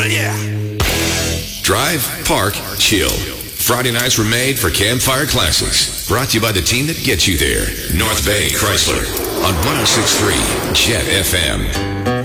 Yeah. Drive, park, chill. Friday nights were made for Campfire Classics. Brought to you by the team that gets you there. North Bay Chrysler on 106.3 Jet FM.